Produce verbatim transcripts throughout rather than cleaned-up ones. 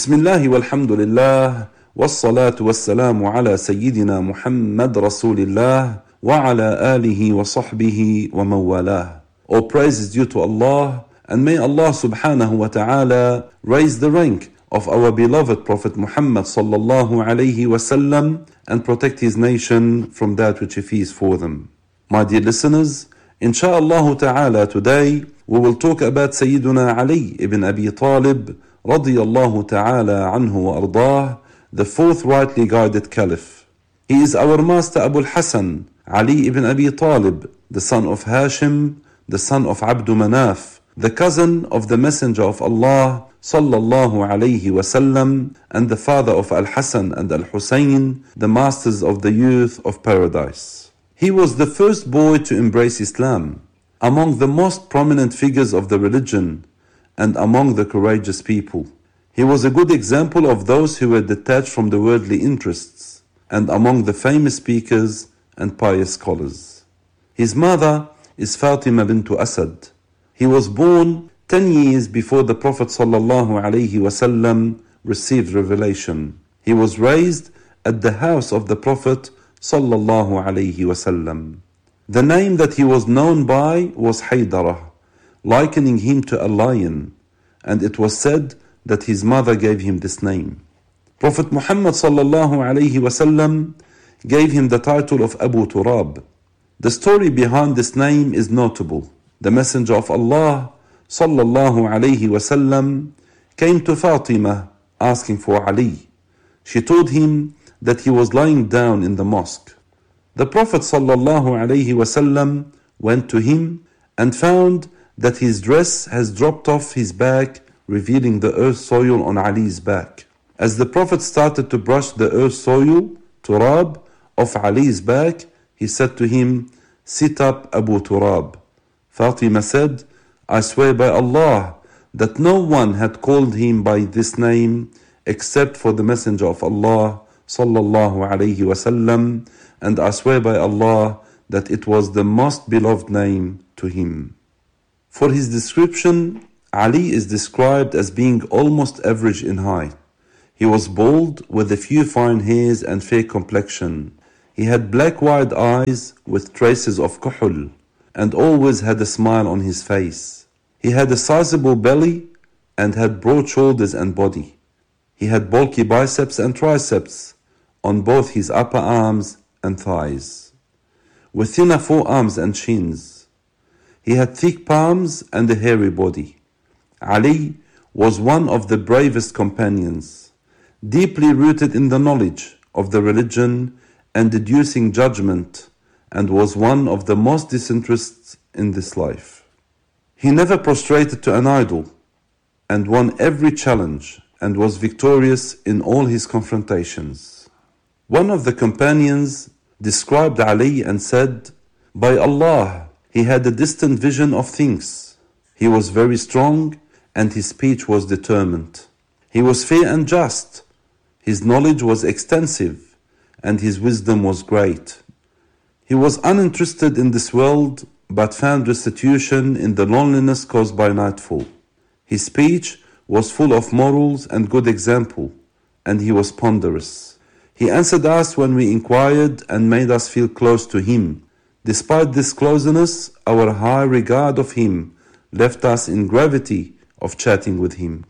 بسم الله والحمد لله والصلاة والسلام على سيدنا محمد رسول الله وعلى آله وصحبه ومن والاه. All praise is due to Allah, and may Allah subhanahu wa ta'ala raise the rank of our beloved Prophet Muhammad sallallahu alayhi wasallam and protect his nation from that which he fears for them. My dear listeners, insha'Allah ta'ala, today we will talk about Sayyiduna Ali ibn Abi Talib radiyallahu ta'ala anhu wa ardah, the fourth rightly guided caliph. He is our master Abu al-Hasan, Ali ibn Abi Talib, the son of Hashim, the son of Abdu Manaf, the cousin of the Messenger of Allah sallallahu alayhi wasallam, and the father of Al-Hasan and Al-Husayn, the masters of the youth of paradise. He was the first boy to embrace Islam, among the most prominent figures of the religion, and among the courageous people. He was a good example of those who were detached from the worldly interests, and among the famous speakers and pious scholars. His mother is Fatima bint Asad. He was born ten years before the Prophet sallallahu alaihi wasallam received revelation. He was raised at the house of the Prophet sallallahu alaihi wasallam. The name that he was known by was Haydarah, likening him to a lion, and it was said that his mother gave him this name. Prophet Muhammad sallallahu alaihi wasallam gave him the title of Abu Turab. The story behind this name is notable. The Messenger of Allah sallallahu alaihi wasallam came to Fatima asking for Ali. She told him that he was lying down in the mosque. The Prophet sallallahu alaihi wasallam went to him and found that his dress has dropped off his back, revealing the earth soil on Ali's back. As the Prophet started to brush the earth soil, Turab, off Ali's back, he said to him, "Sit up, Abu Turab." Fatima said, "I swear by Allah that no one had called him by this name except for the Messenger of Allah sallallahu alayhi wasallam, and I swear by Allah that it was the most beloved name to him." For his description, Ali is described as being almost average in height. He was bald with a few fine hairs and fair complexion. He had black wide eyes with traces of kuhul, and always had a smile on his face. He had a sizable belly and had broad shoulders and body. He had bulky biceps and triceps on both his upper arms and thighs, with thinner forearms and shins. He had thick palms and a hairy body. Ali was one of the bravest companions, deeply rooted in the knowledge of the religion and deducing judgment, and was one of the most disinterested in this life. He never prostrated to an idol, and won every challenge, and was victorious in all his confrontations. One of the companions described Ali and said, "By Allah, he had a distant vision of things. He was very strong, and his speech was determined. He was fair and just. His knowledge was extensive, and his wisdom was great. He was uninterested in this world, but found restitution in the loneliness caused by nightfall. His speech was full of morals and good example, and he was ponderous. He answered us when we inquired and made us feel close to him. Despite this closeness, our high regard of him left us in gravity of chatting with him.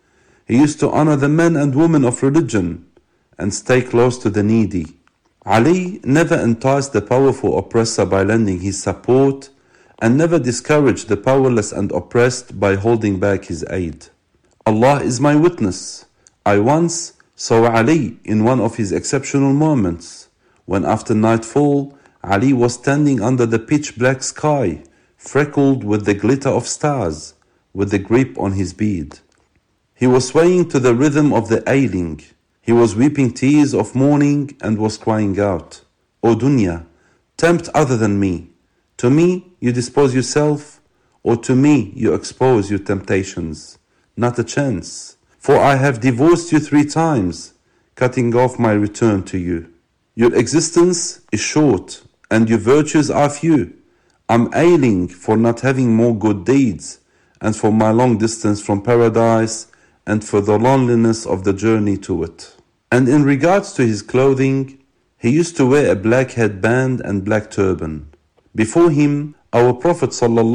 He used to honor the men and women of religion and stay close to the needy. Ali never enticed the powerful oppressor by lending his support, and never discouraged the powerless and oppressed by holding back his aid. Allah is my witness. I once saw Ali in one of his exceptional moments, when after nightfall, Ali was standing under the pitch black sky, freckled with the glitter of stars, with the grip on his bead. He was swaying to the rhythm of the ailing. He was weeping tears of mourning and was crying out, "O Dunya, tempt other than me. To me you dispose yourself, or to me you expose your temptations. Not a chance, for I have divorced you three times, cutting off my return to you. Your existence is short, and your virtues are few. I'm ailing for not having more good deeds, and for my long distance from paradise, and for the loneliness of the journey to it. And in regards to his clothing, he used to wear a black headband and black turban. Before him, our Prophet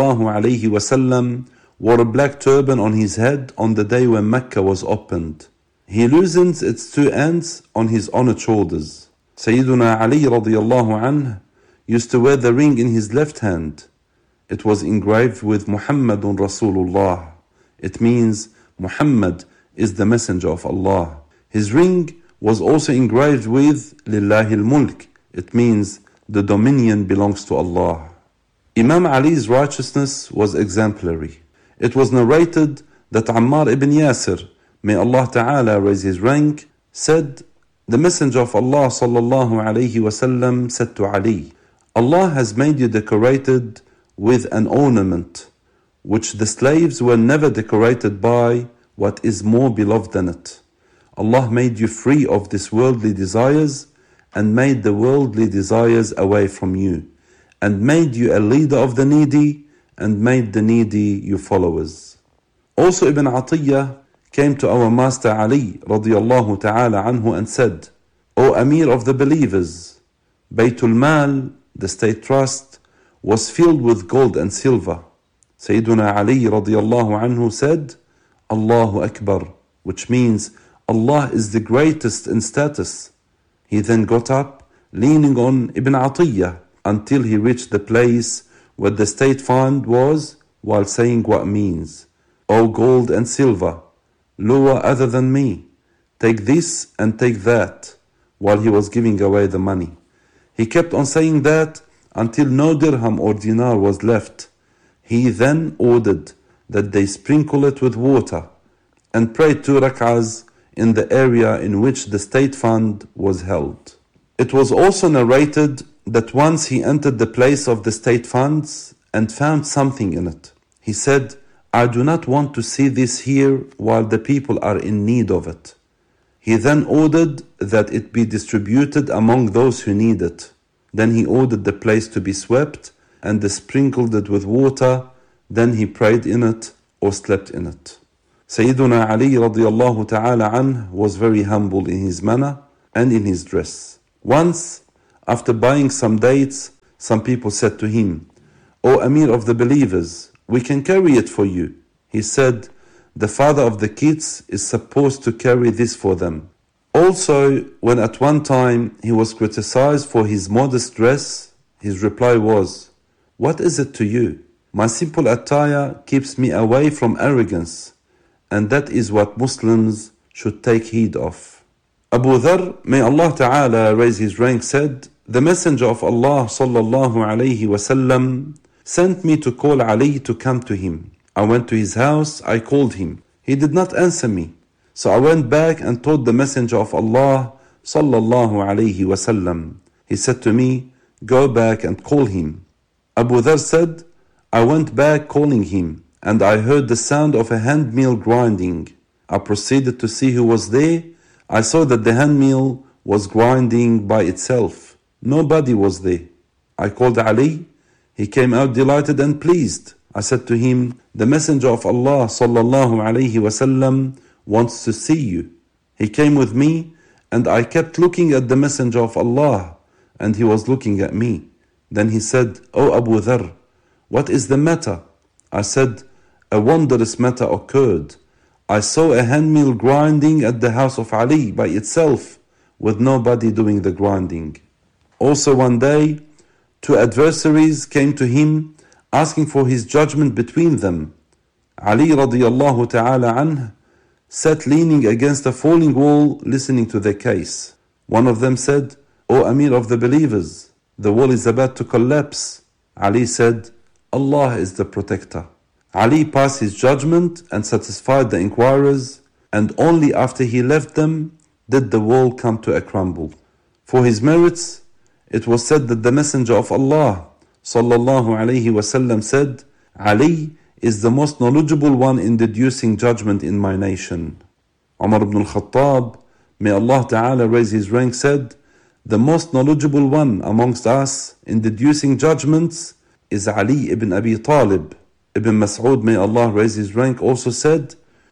ﷺ wore a black turban on his head on the day when Mecca was opened. He loosens its two ends on his honored shoulders. Sayyiduna Ali radiallahu anh used to wear the ring in his left hand. It was engraved with Muhammadun Rasulullah. It means Muhammad is the messenger of Allah. His ring was also engraved with Lillahi al-Mulk. It means the dominion belongs to Allah. Imam Ali's righteousness was exemplary. It was narrated that Ammar ibn Yasir, may Allah Ta'ala raise his rank, said, the Messenger of Allah sallallahu alayhi wasallam said to Ali, Allah has made you decorated with an ornament, which the slaves were never decorated by what is more beloved than it. Allah made you free of these worldly desires and made the worldly desires away from you, and made you a leader of the needy and made the needy your followers. Also Ibn Atiyah came to our master Ali radiallahu ta'ala anhu and said, O Amir of the believers, Baytul Mal, the state trust, was filled with gold and silver. Sayyiduna Ali radiallahu anhu said, Allahu Akbar, which means Allah is the greatest in status. He then got up, leaning on Ibn Atiyah, until he reached the place where the state fund was, while saying what means, O gold and silver, lower other than me, take this and take that, while he was giving away the money. He kept on saying that until no dirham or dinar was left. He then ordered that they sprinkle it with water and pray two rak'ahs in the area in which the state fund was held. It was also narrated that once he entered the place of the state funds and found something in it. He said, I do not want to see this here while the people are in need of it. He then ordered that it be distributed among those who need it. Then he ordered the place to be swept and they sprinkled it with water. Then he prayed in it or slept in it. Sayyiduna Ali radiallahu ta'ala anh was very humble in his manner and in his dress. Once, after buying some dates, some people said to him, O Amir of the believers, we can carry it for you. He said, the father of the kids is supposed to carry this for them. Also, when at one time he was criticized for his modest dress, his reply was, what is it to you? My simple attire keeps me away from arrogance, and that is what Muslims should take heed of. Abu Dharr, may Allah Ta'ala raise his rank, said, the Messenger of Allah sallallahu alayhi wasallam sent me to call Ali to come to him. I went to his house, I called him. He did not answer me. So I went back and told the Messenger of Allah sallallahu alayhi wasallam. He said to me, go back and call him. Abu Dharr said, I went back calling him, and I heard the sound of a hand mill grinding. I proceeded to see who was there. I saw that the hand mill was grinding by itself. Nobody was there. I called Ali. He came out delighted and pleased. I said to him, the Messenger of Allah sallallahu alayhi wasallam wants to see you. He came with me, and I kept looking at the Messenger of Allah, and he was looking at me. Then he said, O Abu Dharr, what is the matter? I said, a wondrous matter occurred. I saw a handmill grinding at the house of Ali by itself, with nobody doing the grinding. Also one day, two adversaries came to him, asking for his judgment between them. Ali radiallahu ta'ala anh sat leaning against a falling wall, listening to the case. One of them said, O Amir of the believers, the wall is about to collapse. Ali said, Allah is the protector. Ali passed his judgment and satisfied the inquirers, and only after he left them did the wall come to a crumble. For his merits, it was said that the Messenger of Allah sallallahu alayhi wasallam said, Ali is the most knowledgeable one in deducing judgment in my nation. Umar ibn al-Khattab, may Allah Ta'ala raise his rank, said, the most knowledgeable one amongst us in deducing judgments is Ali ibn Abi Talib. Ibn Mas'ud, may Allah raise his rank, also said,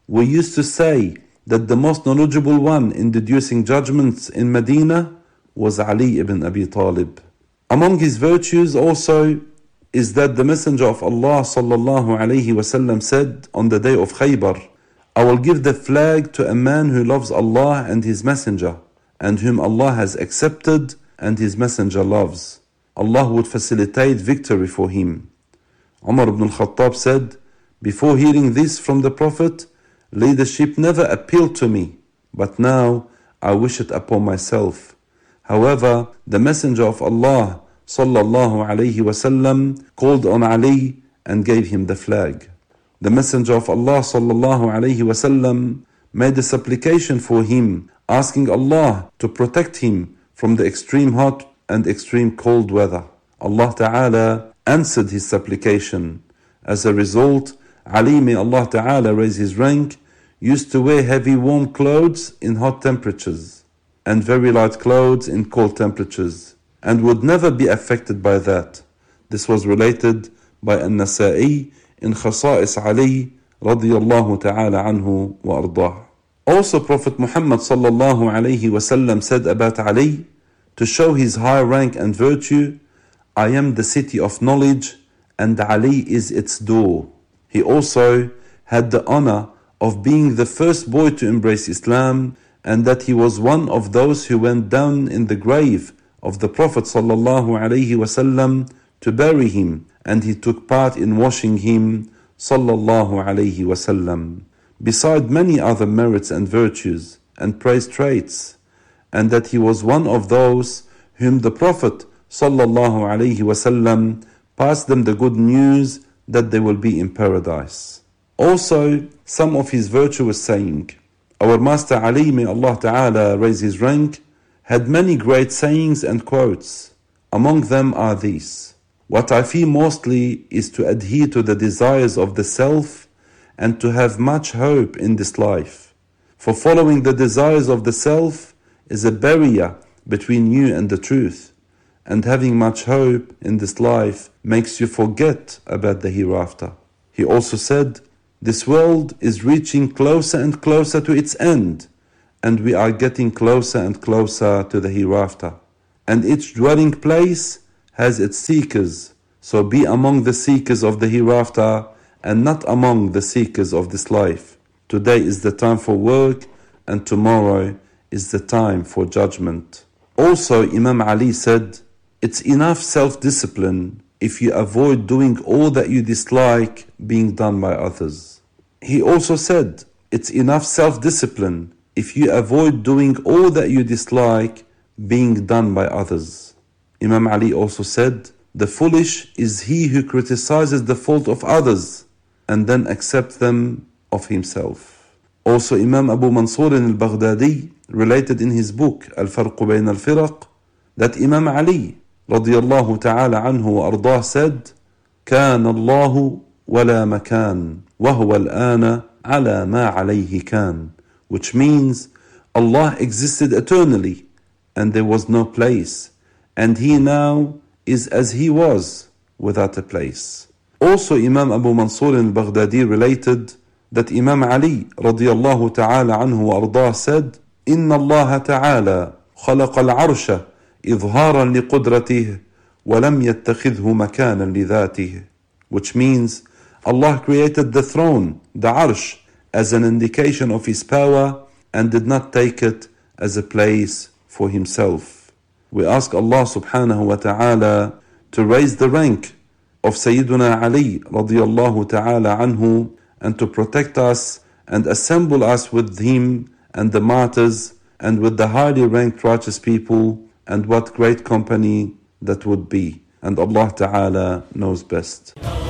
we used to say that the most knowledgeable one in deducing judgments in Medina was Ali ibn Abi Talib. Among his virtues also is that the Messenger of Allah sallallahu alayhi wasallam said on the day of Khaybar, I will give the flag to a man who loves Allah and His Messenger, and whom Allah has accepted and His Messenger loves. Allah would facilitate victory for him. Umar ibn al-Khattab said, before hearing this from the Prophet, leadership never appealed to me, but now I wish it upon myself. However, the Messenger of Allah sallallahu alayhi wasallam called on Ali and gave him the flag. The Messenger of Allah sallallahu alayhi wasallam made a supplication for him, asking Allah to protect him from the extreme hot and extreme cold weather. Allah Ta'ala answered his supplication. As a result, Ali, may Allah Ta'ala raise his rank, used to wear heavy warm clothes in hot temperatures and very light clothes in cold temperatures, and would never be affected by that. This was related by An-Nasa'i in Khasa'is Ali radiyallahu ta'ala anhu wa ardah. Also, Prophet Muhammad sallallahu alayhi wasallam said about Ali, to show his high rank and virtue, I am the city of knowledge and Ali is its door. He also had the honor of being the first boy to embrace Islam, and that he was one of those who went down in the grave of the Prophet sallallahu alaihi wasallam to bury him, and he took part in washing him sallallahu alaihi wasallam. Beside many other merits and virtues and praise traits, and that he was one of those whom the Prophet sallallahu alaihi wasallam passed them the good news that they will be in paradise. Also, some of his virtuous saying. Our Master Ali, may Allah Ta'ala raise his rank, had many great sayings and quotes. Among them are these: what I fear mostly is to adhere to the desires of the self and to have much hope in this life. For following the desires of the self is a barrier between you and the truth, and having much hope in this life makes you forget about the hereafter. He also said, this world is reaching closer and closer to its end, and we are getting closer and closer to the hereafter. And each dwelling place has its seekers, so be among the seekers of the hereafter and not among the seekers of this life. Today is the time for work, and tomorrow is the time for judgment. Also, Imam Ali said, it's enough self-discipline if you avoid doing all that you dislike being done by others. He also said, it's enough self-discipline if you avoid doing all that you dislike being done by others. Imam Ali also said, the foolish is he who criticizes the fault of others and then accepts them of himself. Also, Imam Abu Mansur al-Baghdadi related in his book Al-Farq Bayn al-Firaq that Imam Ali radiyallahu ta'ala anhu wa ardah said, كان الله ولا مكان وهو الآن على ما عليه كان, which means Allah existed eternally and there was no place, and He now is as He was without a place. Also, Imam Abu Mansur al-Baghdadi related that Imam Ali radiyallahu ta'ala anhu wa ardah said, إن الله تعالى خلق العرش إظهارا لقدرته ولم يتخذه مكانا لذاته, which means Allah created the throne, the arsh, as an indication of His power and did not take it as a place for Himself. We ask Allah subhanahu wa ta'ala to raise the rank of Sayyiduna Ali radiyallahu ta'ala anhu and to protect us and assemble us with him and the martyrs and with the highly ranked righteous people, and what great company that would be. And Allah Ta'ala knows best.